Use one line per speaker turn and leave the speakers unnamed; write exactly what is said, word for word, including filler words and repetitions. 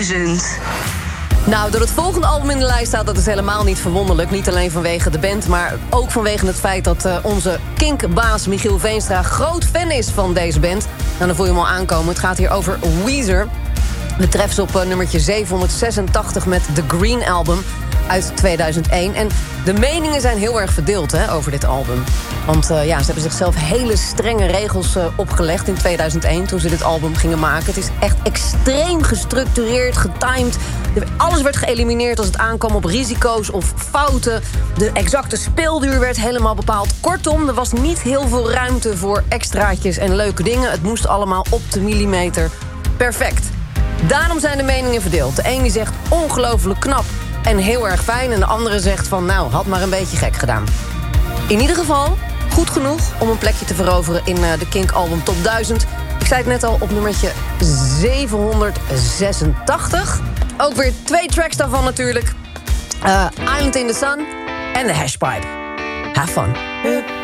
duizend.
Nou, door het volgende album in de lijst staat, dat is helemaal niet verwonderlijk. Niet alleen vanwege de band, maar ook vanwege het feit dat uh, onze Kink-baas Michiel Veenstra groot fan is van deze band. Nou, dan voel je hem al aankomen. Het gaat hier over Weezer. We treffen ze op uh, nummertje zevenhonderdzesentachtig met The Green Album uit tweeduizend één. En de meningen zijn heel erg verdeeld hè, over dit album. Want uh, ja, ze hebben zichzelf hele strenge regels uh, opgelegd in tweeduizend één... toen ze dit album gingen maken. Het is echt extreem gestructureerd, getimed. Alles werd geëlimineerd als het aankwam op risico's of fouten. De exacte speelduur werd helemaal bepaald. Kortom, er was niet heel veel ruimte voor extraatjes en leuke dingen. Het moest allemaal op de millimeter perfect. Daarom zijn de meningen verdeeld. De ene zegt ongelooflijk knap en heel erg fijn. En de andere zegt van nou, had maar een beetje gek gedaan. In ieder geval goed genoeg om een plekje te veroveren in uh, de Kink album Top duizend. Ik zei het net al, op nummertje zevenhonderdzesentachtig. Ook weer twee tracks daarvan natuurlijk. Uh, Island in the Sun en The Hashpipe. Have fun.